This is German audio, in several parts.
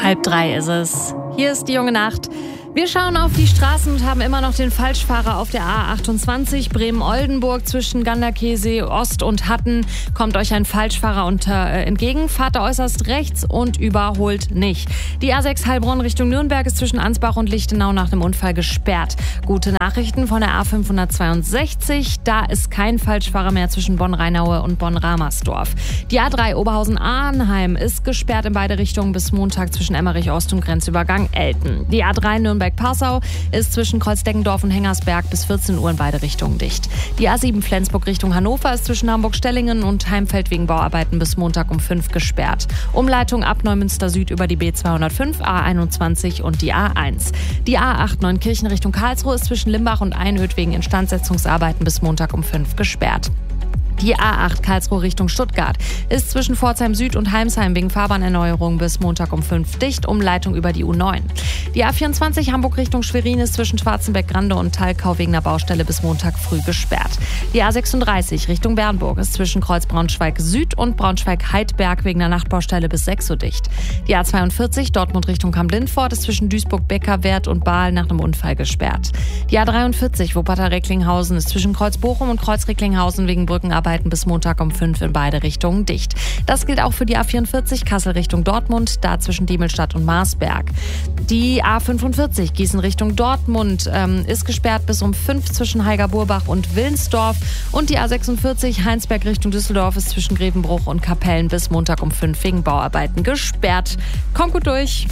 2:30 ist es. Hier ist die junge Nacht. Wir schauen auf die Straßen und haben immer noch den Falschfahrer auf der A28 Bremen-Oldenburg zwischen Ganderkesee, Ost und Hatten. Kommt euch ein Falschfahrer entgegen, fahrt da äußerst rechts und überholt nicht. Die A6 Heilbronn Richtung Nürnberg ist zwischen Ansbach und Lichtenau nach einem Unfall gesperrt. Gute Nachrichten von der A562, da ist kein Falschfahrer mehr zwischen Bonn-Rheinaue und Bonn-Ramersdorf. Die A3 Oberhausen-Arnheim ist gesperrt in beide Richtungen bis Montag zwischen Emmerich-Ost und Grenzübergang Elten. Die A3 Nürnberg-Passau ist zwischen Kreuzdeckenkdorf und Hengersberg bis 14 Uhr in beide Richtungen dicht. Die A7 Flensburg Richtung Hannover ist zwischen Hamburg-Stellingen und Heimfeld wegen Bauarbeiten bis Montag um 5 gesperrt. Umleitung ab Neumünster Süd über die B205, A21 und die A1. Die A8 Neunkirchen Richtung Karlsruhe ist zwischen Limbach und Einöd wegen Instandsetzungsarbeiten bis Montag um 5 gesperrt. Die A8 Karlsruhe Richtung Stuttgart ist zwischen Pforzheim Süd und Heimsheim wegen Fahrbahnerneuerung bis Montag um 5 dicht, Umleitung über die U9. Die A24 Hamburg Richtung Schwerin ist zwischen Schwarzenbeck-Grande und Thalkau wegen einer Baustelle bis Montag früh gesperrt. Die A36 Richtung Bernburg ist zwischen Kreuz-Braunschweig Süd und Braunschweig-Heidberg wegen einer Nachtbaustelle bis 6 Uhr dicht. Die A42 Dortmund Richtung Kamp-Lindfort ist zwischen Duisburg-Beckerwerth und Bahl nach einem Unfall gesperrt. Die A43 Wuppertal-Recklinghausen ist zwischen Kreuz-Bochum und Kreuz-Recklinghausen wegen Brückenarbeiten bis Montag um 5 in beide Richtungen dicht. Das gilt auch für die A44 Kassel Richtung Dortmund, da zwischen Diemelstadt und Marsberg. Die A45 Gießen Richtung Dortmund ist gesperrt bis um 5 zwischen Heiger-Burbach und Wilnsdorf. Und die A46 Heinsberg Richtung Düsseldorf ist zwischen Grevenbruch und Kapellen bis Montag um 5 wegen Bauarbeiten gesperrt. Kommt gut durch.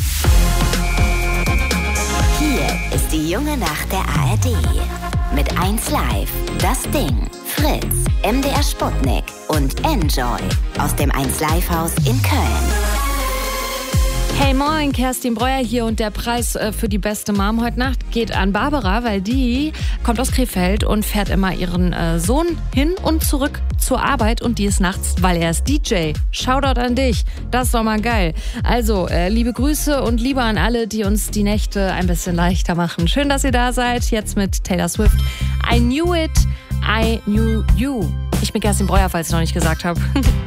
Hier ist die junge Nacht der ARD. Mit 1Live, Das Ding, Fritz, MDR Sputnik und Enjoy aus dem 1Live-Haus in Köln. Hey moin, Kerstin Breuer hier und der Preis für die beste Mom heute Nacht geht an Barbara, weil die kommt aus Krefeld und fährt immer ihren Sohn hin und zurück zur Arbeit und die ist nachts, weil er ist DJ. Shoutout an dich, das ist doch mal geil. Also, liebe Grüße und Liebe an alle, die uns die Nächte ein bisschen leichter machen. Schön, dass ihr da seid, jetzt mit Taylor Swift. I knew it, I knew you. Ich bin Kerstin Breuer, falls ich noch nicht gesagt habe.